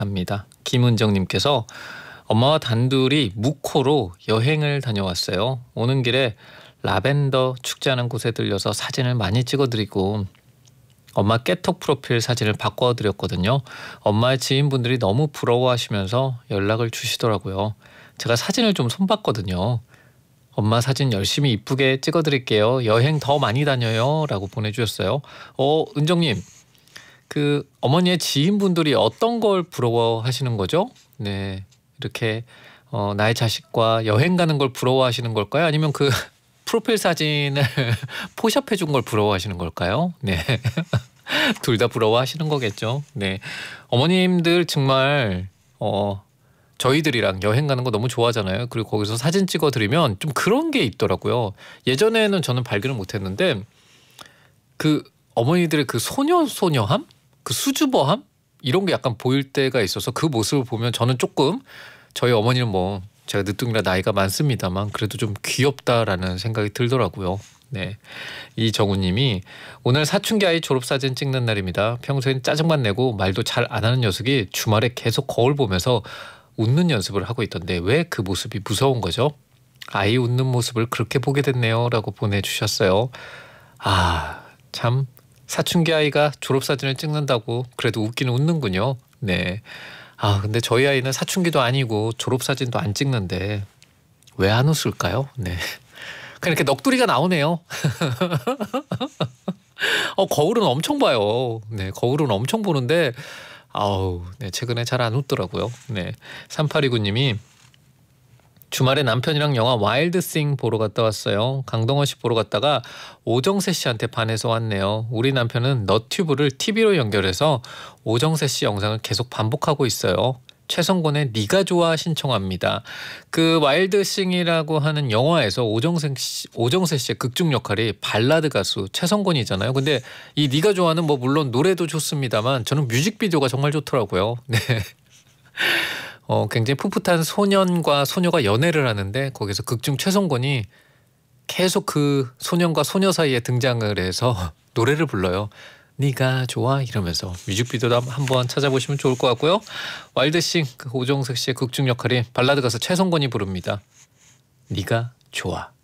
합니다. 김은정님께서 엄마와 단둘이 무코로 여행을 다녀왔어요. 오는 길에 라벤더 축제하는 곳에 들려서 사진을 많이 찍어드리고 엄마 깨톡 프로필 사진을 바꿔드렸거든요. 엄마의 지인분들이 너무 부러워하시면서 연락을 주시더라고요. 제가 사진을 좀 손봤거든요. 엄마 사진 열심히 이쁘게 찍어드릴게요. 여행 더 많이 다녀요 라고 보내주셨어요. 은정님, 그 어머니의 지인분들이 어떤 걸 부러워하시는 거죠? 네, 이렇게 나의 자식과 여행 가는 걸 부러워하시는 걸까요? 아니면 그 프로필 사진을 포샵해 준 걸 부러워하시는 걸까요? 네. 둘 다 부러워하시는 거겠죠. 네. 어머님들 정말 저희들이랑 여행 가는 거 너무 좋아하잖아요. 그리고 거기서 사진 찍어 드리면 좀 그런 게 있더라고요. 예전에는 저는 발견을 못 했는데 그 어머니들의 그 소녀함? 그 수줍어함? 이런 게 약간 보일 때가 있어서 그 모습을 보면 저는 조금 저희 어머니는 뭐 제가 늦둥이라 나이가 많습니다만 그래도 좀 귀엽다라는 생각이 들더라고요. 네, 이정우님이 오늘 사춘기 아이 졸업사진 찍는 날입니다. 평소엔 짜증만 내고 말도 잘 안 하는 녀석이 주말에 계속 거울 보면서 웃는 연습을 하고 있던데 왜 그 모습이 무서운 거죠? 아이 웃는 모습을 그렇게 보게 됐네요 라고 보내주셨어요. 아, 참 사춘기 아이가 졸업사진을 찍는다고 그래도 웃기는 웃는군요. 네. 아, 근데 저희 아이는 사춘기도 아니고 졸업사진도 안 찍는데 왜 안 웃을까요? 네. 그냥 이렇게 넋두리가 나오네요. 거울은 엄청 봐요. 네, 거울은 엄청 보는데 아우, 네, 최근에 잘 안 웃더라고요. 네. 3829님이 주말에 남편이랑 영화 와일드싱 보러 갔다 왔어요. 강동원 씨 보러 갔다가 오정세 씨한테 반해서 왔네요. 우리 남편은 너튜브를 TV로 연결해서 오정세 씨 영상을 계속 반복하고 있어요. 최성곤의 네가 좋아 신청합니다. 그 와일드싱이라고 하는 영화에서 오정세 씨의 극중 역할이 발라드 가수 최성곤이잖아요. 근데 이 네가 좋아는 뭐 물론 노래도 좋습니다만 저는 뮤직비디오가 정말 좋더라고요. 네. 굉장히 풋풋한 소년과 소녀가 연애를 하는데 거기서 극중 최성곤이 계속 그 소년과 소녀 사이에 등장을 해서 노래를 불러요. 네가 좋아 이러면서 뮤직비디오도 한번 찾아보시면 좋을 것 같고요. 와일드싱 그 오정석 씨의 극중 역할이 발라드 가수 최성곤이 부릅니다. 네가 좋아.